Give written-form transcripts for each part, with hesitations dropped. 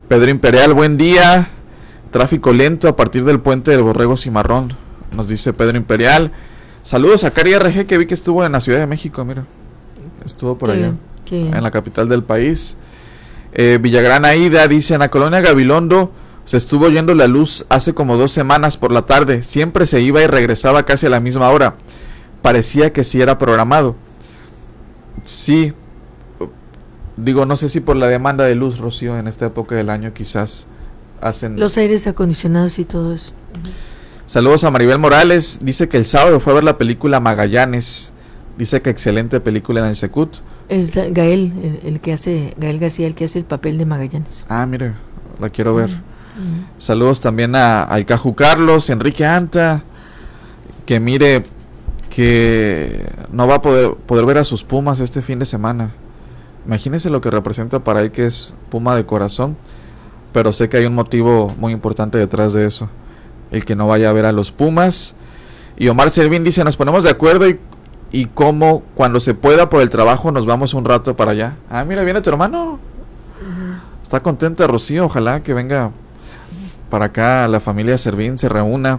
Pedro Imperial, buen día. Tráfico lento a partir del puente del Borrego Cimarrón, nos dice Pedro Imperial. Saludos a Cari RG, que vi que estuvo en la Ciudad de México, mira. Estuvo por allá, en la capital del país. Villagrán Aida dice, en la colonia Gabilondo se estuvo yendo la luz hace como 2 semanas por la tarde. Siempre se iba y regresaba casi a la misma hora. Parecía que sí era programado. Sí. Digo, no sé si por la demanda de luz, Rocío, en esta época del año quizás hacen... Los aires acondicionados y todo eso. Saludos a Maribel Morales. Dice que el sábado fue a ver la película Magallanes. Dice que excelente película en el Secut. Es Gael, Gael García, el que hace el papel de Magallanes. Ah, mire, la quiero ver. Saludos también al Caju Carlos, Enrique Anta, que mire que no va a poder ver a sus Pumas este fin de semana. Imagínese lo que representa para él, que es Puma de corazón, pero sé que hay un motivo muy importante detrás de eso, el que no vaya a ver a los Pumas. Y Omar Servín dice, nos ponemos de acuerdo y como cuando se pueda por el trabajo nos vamos un rato para allá. Ah, mira, viene tu hermano. Está contenta Rocío, ojalá que venga para acá, la familia Servín se reúna.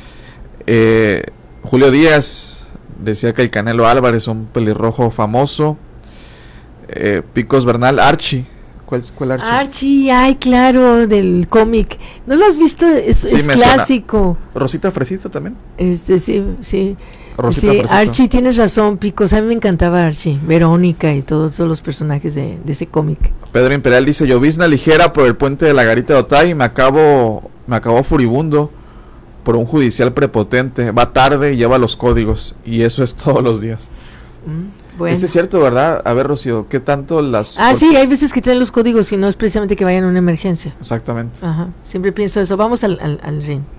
Julio Díaz decía que el Canelo Álvarez, un pelirrojo famoso. Picos Bernal, Archie. ¿Cuál Archie? Archie, ay, claro, del cómic. ¿No lo has visto? Es clásico. Suena. Rosita Fresita también. Sí. Rosita sí, Fresita. Archie, tienes razón, Picos. A mí me encantaba Archie, Verónica y todos los personajes de ese cómic. Pedro Imperial dice, llovizna ligera por el puente de la Garita de Otay y me acabo furibundo por un judicial prepotente. Va tarde y lleva los códigos. Y eso es todos los días. Bueno. Eso es cierto, ¿verdad? A ver, Rocío, ¿qué tanto las...? Sí, hay veces que traen los códigos y no es precisamente que vayan a una emergencia. Exactamente. Ajá, siempre pienso eso. Vamos al ring.